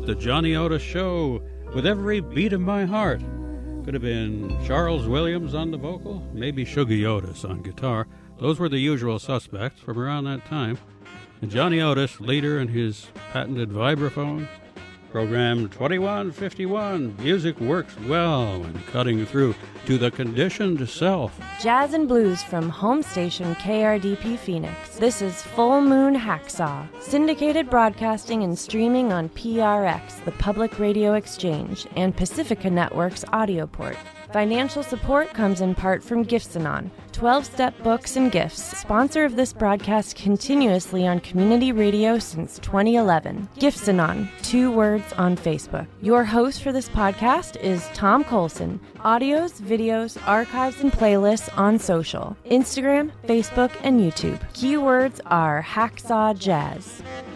The Johnny Otis Show, with every beat of my heart. Could have been Charles Williams on the vocal, maybe Shuggy Otis on guitar. Those were the usual suspects from around that time. And Johnny Otis, leader in his patented vibraphone. Program 2151, music works well when cutting through to the conditioned self. Jazz and blues from home station KRDP Phoenix. This is Full Moon Hacksaw. Syndicated broadcasting and streaming on PRX, the Public Radio Exchange, and Pacifica Network's audio port. Financial support comes in part from Gifts-Anon, 12-step books and gifts, sponsor of this broadcast continuously on community radio since 2011. Gifts-Anon, 2 words on Facebook. Your host for this podcast is Tom Colson. Audios, videos, archives, and playlists on social, Instagram, Facebook, and YouTube. Keywords are Hacksaw Jazz.